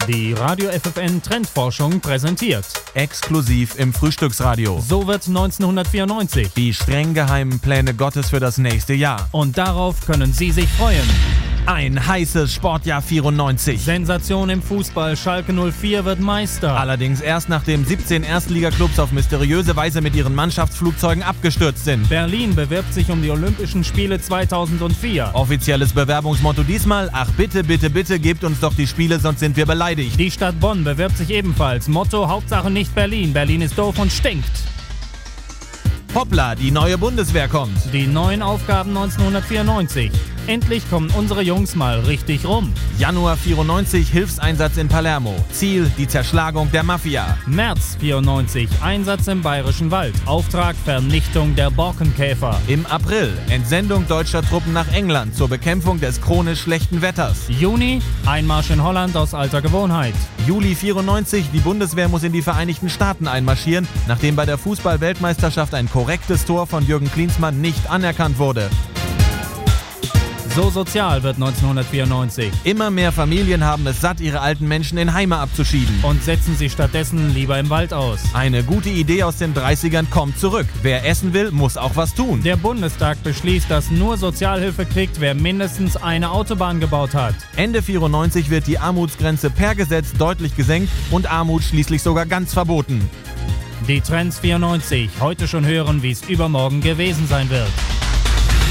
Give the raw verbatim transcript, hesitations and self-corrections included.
Die Radio F F N Trendforschung präsentiert. Exklusiv im Frühstücksradio. So wird neunzehnhundertvierundneunzig. Die streng geheimen Pläne Gottes für das nächste Jahr. Und darauf können Sie sich freuen. Ein heißes Sportjahr vierundneunzig. Sensation im Fußball, Schalke null vier wird Meister. Allerdings erst nachdem siebzehn Erstligaklubs auf mysteriöse Weise mit ihren Mannschaftsflugzeugen abgestürzt sind. Berlin bewirbt sich um die Olympischen Spiele zweitausendvier. Offizielles Bewerbungsmotto diesmal: Ach bitte, bitte, bitte, gebt uns doch die Spiele, sonst sind wir beleidigt. Die Stadt Bonn bewirbt sich ebenfalls. Motto: Hauptsache nicht Berlin. Berlin ist doof und stinkt. Hoppla, die neue Bundeswehr kommt. Die neuen Aufgaben neunzehnhundertvierundneunzig. Endlich kommen unsere Jungs mal richtig rum. Januar vierundneunzig, Hilfseinsatz in Palermo. Ziel: die Zerschlagung der Mafia. März vierundneunzig, Einsatz im Bayerischen Wald. Auftrag: Vernichtung der Borkenkäfer. Im April, Entsendung deutscher Truppen nach England zur Bekämpfung des chronisch schlechten Wetters. Juni, Einmarsch in Holland aus alter Gewohnheit. Juli vierundneunzig, die Bundeswehr muss in die Vereinigten Staaten einmarschieren, nachdem bei der Fußball-Weltmeisterschaft ein korrektes Tor von Jürgen Klinsmann nicht anerkannt wurde. So sozial wird neunzehnhundertvierundneunzig. Immer mehr Familien haben es satt, ihre alten Menschen in Heime abzuschieben. Und setzen sie stattdessen lieber im Wald aus. Eine gute Idee aus den dreißigern kommt zurück. Wer essen will, muss auch was tun. Der Bundestag beschließt, dass nur Sozialhilfe kriegt, wer mindestens eine Autobahn gebaut hat. Ende vierundneunzig wird die Armutsgrenze per Gesetz deutlich gesenkt und Armut schließlich sogar ganz verboten. Die Trends vierundneunzig. Heute schon hören, wie es übermorgen gewesen sein wird.